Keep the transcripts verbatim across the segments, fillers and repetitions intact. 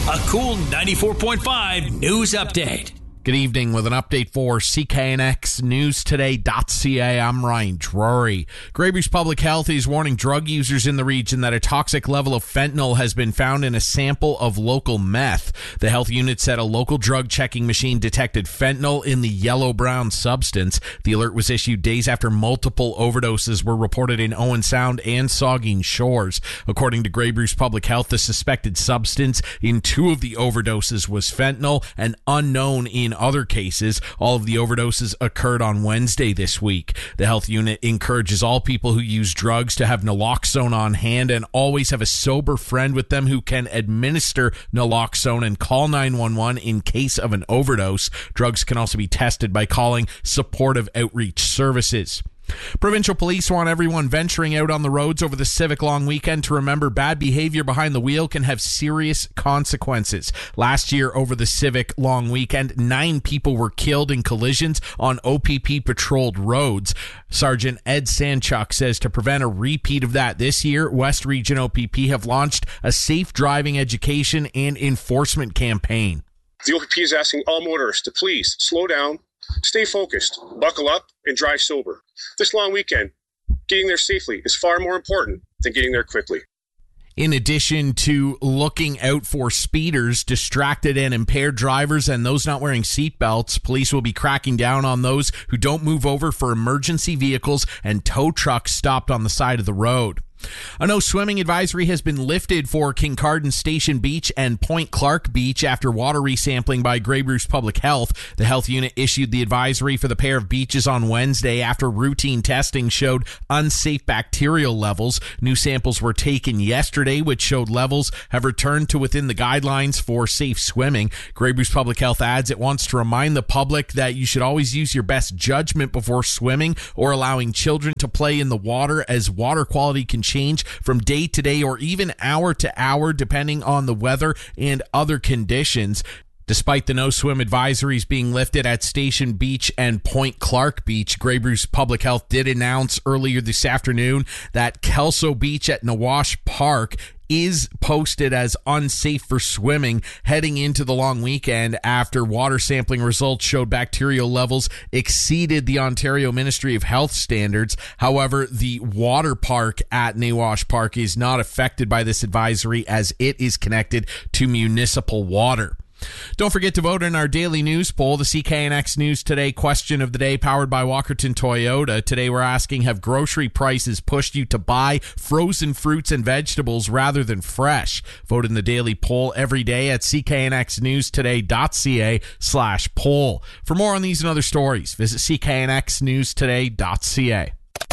A cool ninety-four point five news update. Good evening with an update for C K N X News Today dot C A. I'm Ryan Drury. Greybush Public Health is warning drug users in the region that a toxic level of fentanyl has been found in a sample of local meth. The health unit said a local drug checking machine detected fentanyl in the yellow-brown substance. The alert was issued days after multiple overdoses were reported in Owen Sound and Saugeen Shores. According to Greybush Public Health, the suspected substance in two of the overdoses was fentanyl, and unknown in other cases. All of the overdoses occurred on Wednesday this week. The health unit encourages all people who use drugs to have naloxone on hand and always have a sober friend with them who can administer naloxone and call nine one one in case of an overdose. Drugs can also be tested by calling Supportive Outreach Services. Provincial police want everyone venturing out on the roads over the Civic Long Weekend to remember bad behavior behind the wheel can have serious consequences. Last year, over the Civic Long Weekend, nine people were killed in collisions on O P P-patrolled roads. Sergeant Ed Sanchuk says to prevent a repeat of that this year, West Region O P P have launched a safe driving education and enforcement campaign. The O P P is asking all motorists to please slow down, stay focused, buckle up, and drive sober. This long weekend, getting there safely is far more important than getting there quickly. In addition to looking out for speeders, distracted and impaired drivers, and those not wearing seatbelts, police will be cracking down on those who don't move over for emergency vehicles and tow trucks stopped on the side of the road. A no swimming advisory has been lifted for Kincardine Station Beach and Point Clark Beach after water resampling by Greybush Public Health. The health unit issued the advisory for the pair of beaches on Wednesday after routine testing showed unsafe bacterial levels. New samples were taken yesterday, which showed levels have returned to within the guidelines for safe swimming. Greybush Public Health adds it wants to remind the public that you should always use your best judgment before swimming or allowing children to play in the water, as water quality can change from day to day or even hour to hour depending on the weather and other conditions. Despite the no-swim advisories being lifted at Station Beach and Point Clark Beach, Greybush Public Health did announce earlier this afternoon that Kelso Beach at Nawash Park is posted as unsafe for swimming heading into the long weekend after water sampling results showed bacterial levels exceeded the Ontario Ministry of Health standards. However, the water park at Nawash Park is not affected by this advisory as it is connected to municipal water. Don't forget to vote in our daily news poll, the C K N X News Today question of the day, powered by Walkerton Toyota. Today we're asking, have grocery prices pushed you to buy frozen fruits and vegetables rather than fresh? Vote in the daily poll every day at C K N X News Today dot C A slash poll. For more on these and other stories, visit C K N X News Today dot C A.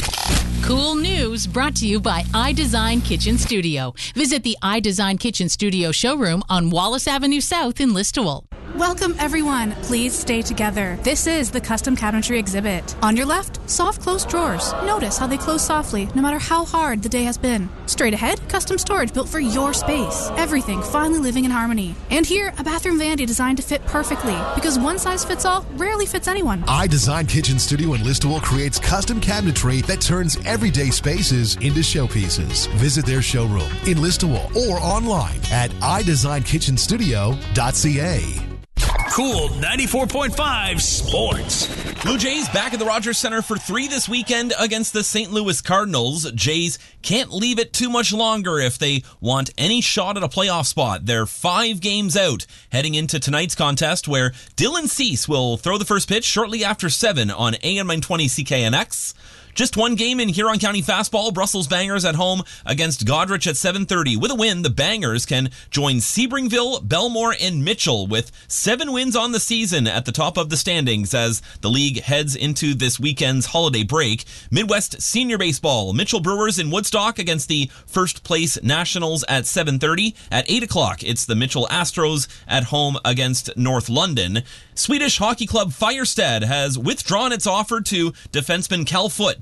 Cool news brought to you by iDesign Kitchen Studio. Visit the iDesign Kitchen Studio showroom on Wallace Avenue South in Listowel. Welcome, everyone. Please stay together. This is the custom cabinetry exhibit. On your left, soft closed drawers. Notice how they close softly, no matter how hard the day has been. Straight ahead, custom storage built for your space. Everything finally living in harmony. And here, a bathroom vanity designed to fit perfectly, because one size fits all rarely fits anyone. iDesign Kitchen Studio in Listowel creates custom cabinetry that turns everyday spaces into showpieces. Visit their showroom in Listowel or online at i design kitchen studio dot C A. Cool ninety-four point five Sports. Blue Jays back at the Rogers Center for three this weekend against the Saint Louis Cardinals. Jays can't leave it too much longer if they want any shot at a playoff spot. They're five games out heading into tonight's contest, where Dylan Cease will throw the first pitch shortly after seven on A M nine twenty C K N X. Just one game in Huron County Fastball. Brussels Bangers at home against Goderich at seven thirty. With a win, the Bangers can join Sebringville, Belmore, and Mitchell with seven wins on the season at the top of the standings as the league heads into this weekend's holiday break. Midwest Senior Baseball. Mitchell Brewers in Woodstock against the first place Nationals at seven thirty. At eight o'clock, it's the Mitchell Astros at home against North London. Swedish Hockey Club Firestad has withdrawn its offer to defenseman Cal Foote.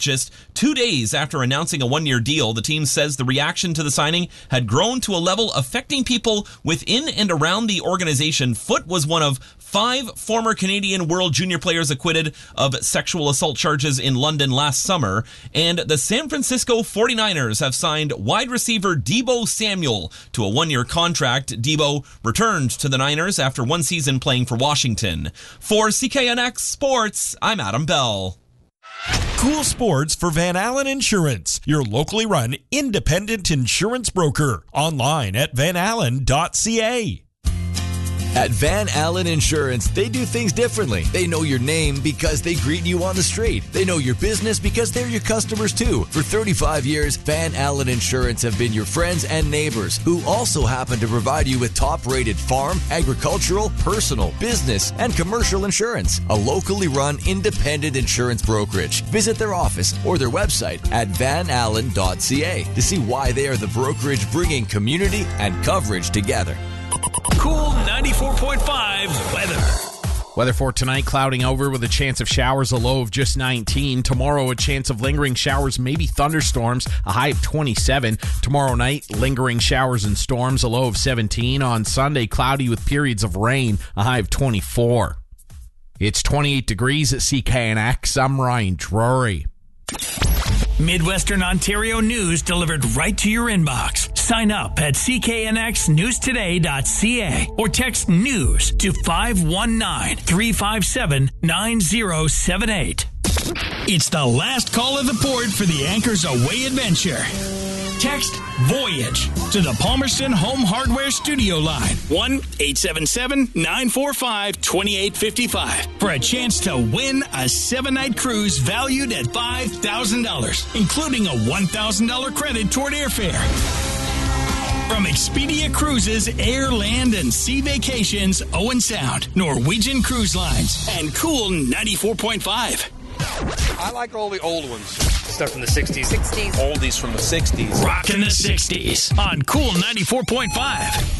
Just two days after announcing a one-year deal, the team says the reaction to the signing had grown to a level affecting people within and around the organization. Foote was one of five former Canadian World Junior players acquitted of sexual assault charges in London last summer, and the San Francisco forty-niners have signed wide receiver Deebo Samuel to a one-year contract. Deebo returned to the Niners after one season playing for Washington. For C K N X Sports, I'm Adam Bell. Cool sports for Van Allen Insurance, your locally run independent insurance broker. Online at van allen dot c a. At Van Allen Insurance, they do things differently. They know your name because they greet you on the street. They know your business because they're your customers too. For thirty-five years, Van Allen Insurance have been your friends and neighbors who also happen to provide you with top-rated farm, agricultural, personal, business, and commercial insurance. A locally run independent insurance brokerage. Visit their office or their website at van allen dot c a to see why they are the brokerage bringing community and coverage together. Cool ninety-four point five weather. Weather for tonight, clouding over with a chance of showers, a low of just nineteen. Tomorrow, a chance of lingering showers, maybe thunderstorms, a high of twenty-seven. Tomorrow night, lingering showers and storms, a low of seventeen. On Sunday, cloudy with periods of rain, a high of twenty-four. It's twenty-eight degrees at C K N X. I'm Ryan Drury. Midwestern Ontario news delivered right to your inbox. Sign up at c k n x news today dot c a or text news to five one nine, three five seven, nine zero seven eight. It's the last call of the port for the Anchors Away adventure. Text Voyage to the Palmerston Home Hardware Studio line, one eight seven seven, nine four five, two eight five five, for a chance to win a seven-night cruise valued at five thousand dollars, including a one thousand dollars credit toward airfare. From Expedia Cruises, Air, Land, and Sea Vacations, Owen Sound, Norwegian Cruise Lines, and Cool ninety-four point five. I like all the old ones. Stuff from the sixties. sixties. Oldies from the sixties. Rock in the sixties on Cool ninety-four point five.